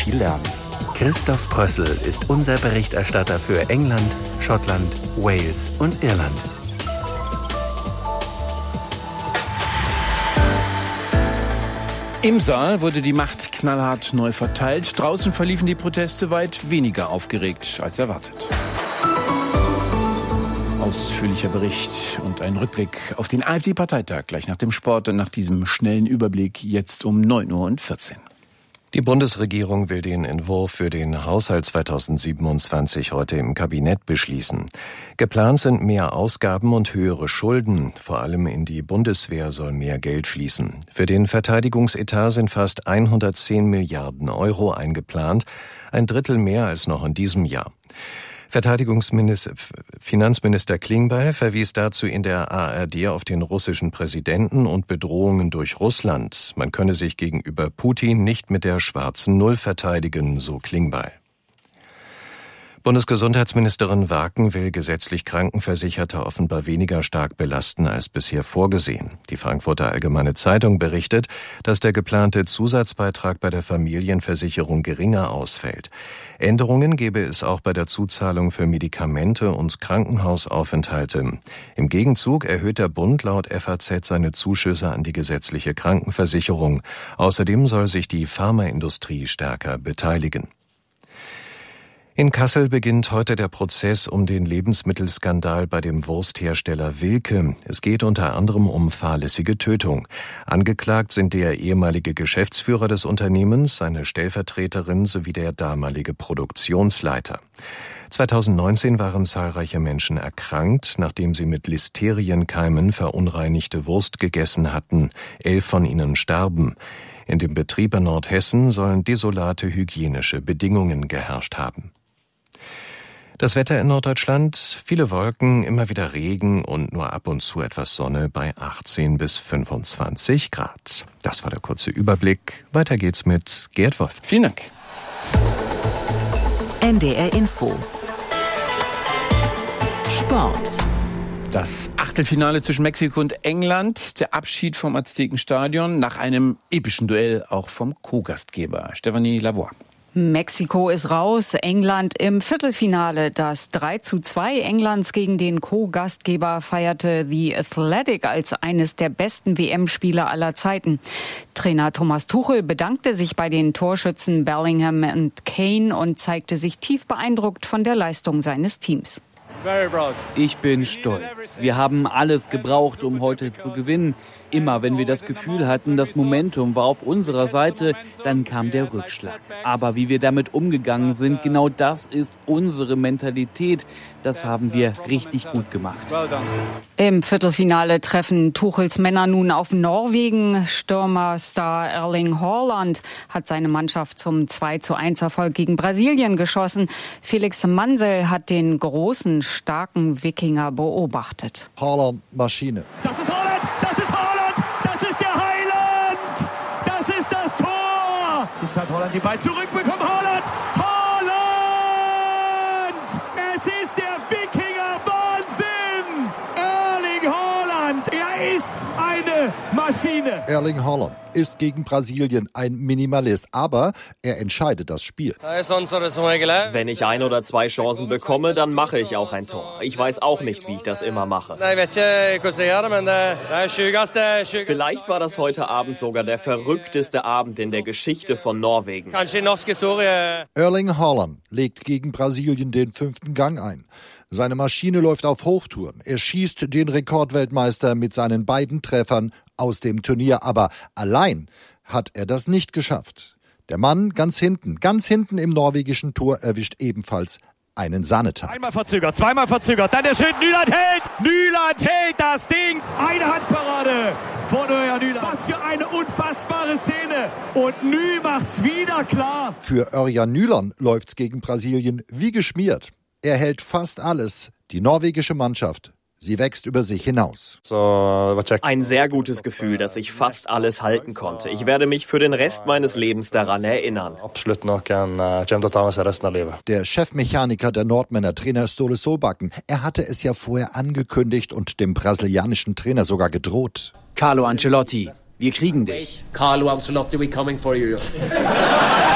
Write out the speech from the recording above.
viel lernen. Christoph Prössl ist unser Berichterstatter für England, Schottland, Wales und Irland. Im Saal wurde die Macht knallhart neu verteilt. Draußen verliefen die Proteste weit weniger aufgeregt als erwartet. Ausführlicher Bericht und ein Rückblick auf den AfD-Parteitag gleich nach dem Sport und nach diesem schnellen Überblick jetzt um 9:14 Uhr. Die Bundesregierung will den Entwurf für den Haushalt 2027 heute im Kabinett beschließen. Geplant sind mehr Ausgaben und höhere Schulden. Vor allem in die Bundeswehr soll mehr Geld fließen. Für den Verteidigungsetat sind fast 110 Milliarden Euro eingeplant, ein Drittel mehr als noch in diesem Jahr. Finanzminister Klingbeil verwies dazu in der ARD auf den russischen Präsidenten und Bedrohungen durch Russland. Man könne sich gegenüber Putin nicht mit der schwarzen Null verteidigen, so Klingbeil. Bundesgesundheitsministerin Waken will gesetzlich Krankenversicherte offenbar weniger stark belasten als bisher vorgesehen. Die Frankfurter Allgemeine Zeitung berichtet, dass der geplante Zusatzbeitrag bei der Familienversicherung geringer ausfällt. Änderungen gebe es auch bei der Zuzahlung für Medikamente und Krankenhausaufenthalte. Im Gegenzug erhöht der Bund laut FAZ seine Zuschüsse an die gesetzliche Krankenversicherung. Außerdem soll sich die Pharmaindustrie stärker beteiligen. In Kassel beginnt heute der Prozess um den Lebensmittelskandal bei dem Wursthersteller Wilke. Es geht unter anderem um fahrlässige Tötung. Angeklagt sind der ehemalige Geschäftsführer des Unternehmens, seine Stellvertreterin sowie der damalige Produktionsleiter. 2019 waren zahlreiche Menschen erkrankt, nachdem sie mit Listerienkeimen verunreinigte Wurst gegessen hatten. 11 von ihnen starben. In dem Betrieb in Nordhessen sollen desolate hygienische Bedingungen geherrscht haben. Das Wetter in Norddeutschland, viele Wolken, immer wieder Regen und nur ab und zu etwas Sonne bei 18 bis 25 Grad. Das war der kurze Überblick. Weiter geht's mit Gerd Wolf. Vielen Dank. NDR Info. Sport. Das Achtelfinale zwischen Mexiko und England, der Abschied vom Aztekenstadion nach einem epischen Duell auch vom Co-Gastgeber Stefanie Lavoie. Mexiko ist raus, England im Viertelfinale. Das 3:2 Englands gegen den Co-Gastgeber feierte The Athletic als eines der besten WM-Spieler aller Zeiten. Trainer Thomas Tuchel bedankte sich bei den Torschützen Bellingham und Kane und zeigte sich tief beeindruckt von der Leistung seines Teams. Ich bin stolz. Wir haben alles gebraucht, um heute zu gewinnen. Immer wenn wir das Gefühl hatten, das Momentum war auf unserer Seite, dann kam der Rückschlag. Aber wie wir damit umgegangen sind, genau das ist unsere Mentalität. Das haben wir richtig gut gemacht. Im Viertelfinale treffen Tuchels Männer nun auf Norwegen. Stürmerstar Erling Haaland hat seine Mannschaft zum 2:1 Erfolg gegen Brasilien geschossen. Felix Mansell hat den großen, starken Wikinger beobachtet. Haaland, Maschine. Das ist Haaland! Das ist Haaland! Das ist der Heiland! Das ist das Tor! Jetzt hat Haaland die Ball zurückbekommen. Haaland! Haaland! Es ist der Wikinger! Wahnsinn! Erling Haaland! Er ist eine Maschine! Erling Haaland ist gegen Brasilien ein Minimalist, aber er entscheidet das Spiel. Wenn ich 1 oder 2 Chancen bekomme, dann mache ich auch ein Tor. Ich weiß auch nicht, wie ich das immer mache. Vielleicht war das heute Abend sogar der verrückteste Abend in der Geschichte von Norwegen. Erling Haaland legt gegen Brasilien den 5. Gang ein. Seine Maschine läuft auf Hochtouren. Er schießt den Rekordweltmeister mit seinen beiden Treffern aus dem Turnier. Aber allein hat er das nicht geschafft. Der Mann ganz hinten im norwegischen Tor erwischt ebenfalls einen Sahnetag. Einmal verzögert, zweimal verzögert, dann der Schild, Nyland hält das Ding. Eine Handparade von Örjan Nyland. Was für eine unfassbare Szene. Und Ny macht's wieder klar. Für Örjan Nyland läuft's gegen Brasilien wie geschmiert. Er hält fast alles. Die norwegische Mannschaft, sie wächst über sich hinaus. Ein sehr gutes Gefühl, dass ich fast alles halten konnte. Ich werde mich für den Rest meines Lebens daran erinnern. Der Chefmechaniker der Nordmänner, Trainer Ståle Solbakken, er hatte es ja vorher angekündigt und dem brasilianischen Trainer sogar gedroht. Carlo Ancelotti, wir kriegen dich. Carlo Ancelotti, we're coming for you.